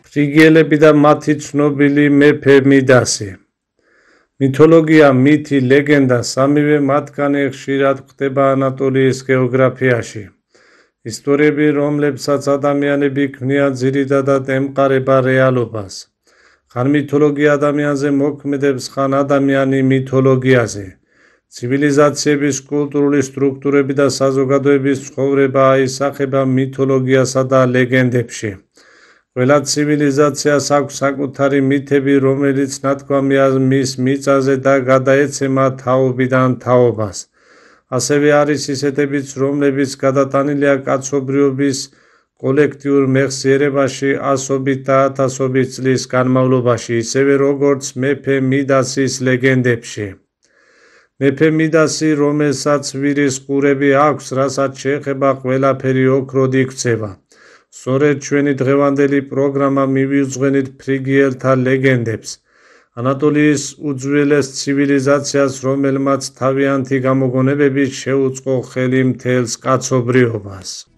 ფრიგიელები და მათი ცნობილი მეფე მიდასი. მითოლოგია, მითი, ლეგენდა სამივე მათგანი ხშირად გვხვდება ანატოლიის გეოგრაფიაში. ისტორიები, რომლებსაც ადამიანები ქმნიან ძირითადად ემყარება რეალობას. ხან მითოლოგია ადამიანზე მოქმედებს, ხან ადამიანი მითოლოგიაზე. ცივილიზაციების კულტურული სტრუქტურები და საზოგადოების ცხოვრება აისახება მითოლოგიასა და ლეგენდებში. ყველა ცივილიზაციას აქვს საკუთარი მითები, რომელიც ნათქვამია მის მიწაზე და გადაეცემა თაობიდან თაობას. ასევე არის ისეთებიც, რომლებიც გადატანილია კაცობრიობის კოლექტიურ მეხსიერებაში ასობით და ათასობით წლის განმავლობაში, ისევე როგორც მეფე მიდასის ლეგენდებში. მეფე მიდასი, რომელსაც ვირის ყურები აქვს, რასაც შეეხება ყველაფერი ოქროდ იქცევა. სწორედ ჩვენი დღევანდელი პროგრამა მივიძღვენით ფრიგიელთა ლეგენდებს, ანატოლიის უძველეს ცივილიზაციას, რომელმაც თავიანთი გამოგონებებით შეუწყო ხელი მთელს კაცობრიობას.